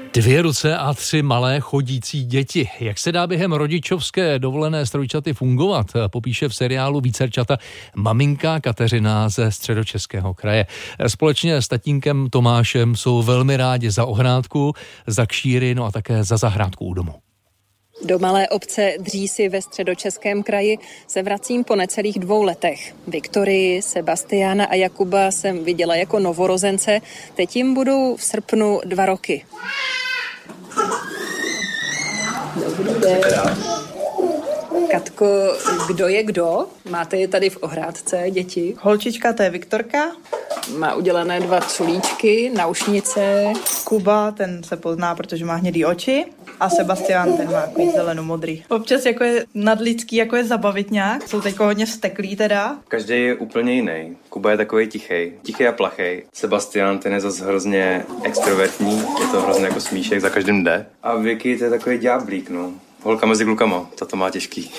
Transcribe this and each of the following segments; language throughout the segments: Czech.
2 ruce a 3 malé chodící děti. Jak se dá během rodičovské dovolené s trojčaty fungovat, popíše v seriálu Vícerčata maminka Kateřina ze Středočeského kraje. Společně s tatínkem Tomášem jsou velmi rádi za ohrádku, za kšíry, no a také za zahrádku u domu. Do malé obce Dřísy ve Středočeském kraji se vracím po necelých 2 letech. Viktorii, Sebastiána a Jakuba jsem viděla jako novorozence, teď jim budou v srpnu 2 roky. Dobrý den. Katko, kdo je kdo? Máte je tady v ohrádce, děti? Holčička, to je Viktorka. Má udělané 2 culíčky, naušnice. Kuba, ten se pozná, protože má hnědý oči. A Sebastián, ten má takový zeleno-modrý. Občas jako je nadlidský, jako je zabavitňák. Jsou teď hodně vzteklí teda. Každý je úplně jiný. Kuba je takový tichý a plachej. Sebastián, ten je zase hrozně extrovertní, je to hrozně jako smíšek, za každým jde. A Vicky, to je takový ďáblík, no. Holka mezi klukama, to má těžký.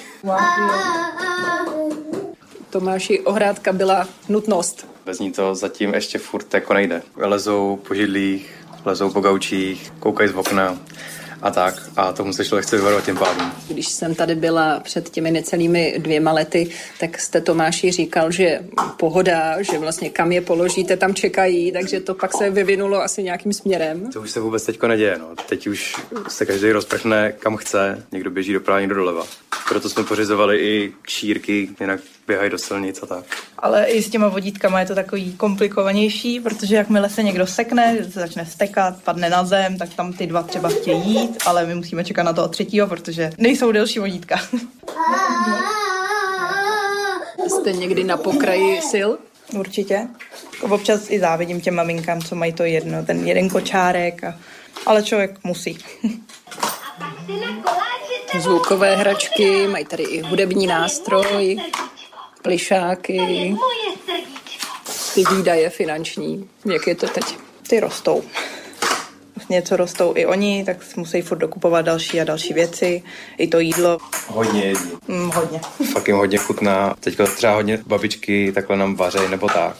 Tomáši, ohrádka byla nutnost. Bez ní to zatím ještě furt jako nejde. Lezou po židlích, lezou po gaučích, koukají z okna a tak. A tomu se člověk chce vyvarovat tím pádem. Když jsem tady byla před těmi necelými 2 lety, tak jste Tomáši říkal, že pohoda, že vlastně kam je položíte, tam čekají, takže to pak se vyvinulo asi nějakým směrem. To už se vůbec teďko neděje, no. Teď už se každý rozprchne kam chce, někdo běží doprava, někdo doleva. Proto jsme pořizovali i kšírky, jinak běhají do silnic a tak. Ale i s těma vodítkama je to takový komplikovanější, protože jakmile se někdo sekne, začne stekat, padne na zem, tak tam ty 2 třeba chtějí jít, ale my musíme čekat na toho 3., protože nejsou delší vodítka. Jste někdy na pokraji sil? Určitě. Občas i závidím těm maminkám, co mají to jedno, ten jeden kočárek, ale člověk musí. Zvukové hračky, mají tady i hudební nástroj, plišáky, ty výdaje finanční. Jak je to teď? Ty rostou. Něco rostou i oni, tak musí furt dokupovat další a další věci. I to jídlo. Hodně jedí. Hodně. Fakt jim hodně chutná. Teďka třeba hodně babičky takhle nám vařejí nebo tak.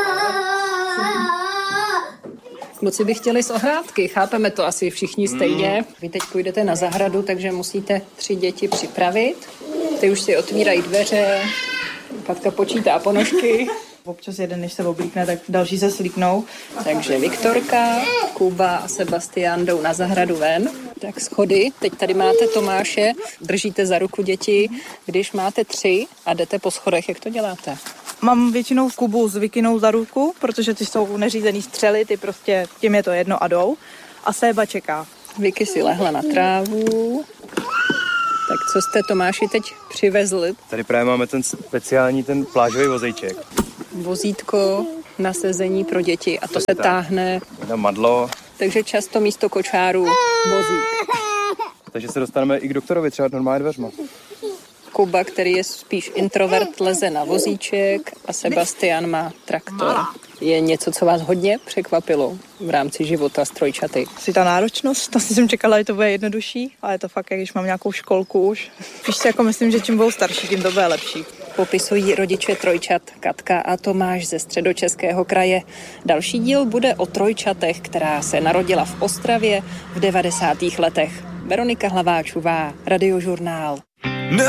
Kluci by chtěli z ohrádky, chápeme to asi všichni stejně. Vy teď půjdete na zahradu, takže musíte 3 děti připravit. Ty už si otvírají dveře, Katka počítá ponožky. Občas jeden, než se oblíkne, tak další se slíknou. Takže Viktorka, Kuba a Sebastián jdou na zahradu ven. Tak schody, teď tady máte Tomáše, držíte za ruku děti. Když máte 3 a jdete po schodech, jak to děláte? Mám většinou Kubu s Vikinou za ruku, protože ty jsou neřízený střely, ty prostě tím je to jedno a jdou. A Seba čeká. Vicky si lehla na trávu. Tak co jste Tomáši teď přivezli? Tady právě máme ten speciální, ten plážový vozejček. Vozítko na sezení pro děti a to se táhne. Na madlo. Takže často místo kočáru vozík. Takže se dostaneme i k doktorovi třeba normálně dveřma. Kuba, který je spíš introvert, leze na vozíček a Sebastián má traktor. Je něco, co vás hodně překvapilo v rámci života s trojčaty? Asi ta náročnost, asi jsem čekala, že to bude jednodušší, ale je to fakt, když mám nějakou školku už. Spíš si jako myslím, že čím budou starší, tím to bude lepší. Popisují rodiče trojčat Katka a Tomáš ze Středočeského kraje. Další díl bude o trojčatech, která se narodila v Ostravě v 90. letech. Veronika Hlaváčová, Radiožurnál.